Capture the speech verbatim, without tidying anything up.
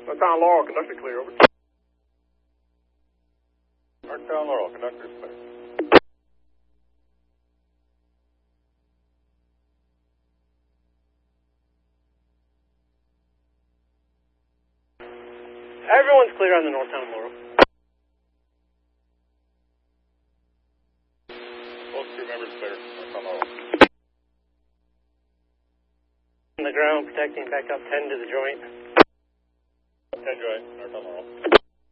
Northbound Laurel, conductor clear, over. Northbound Laurel, conductor clear. Everyone's clear on the Northbound Laurel. Both crew members clear, Northbound Laurel. On the ground, protecting back up ten to the joint. ten joint, Northbound Laurel.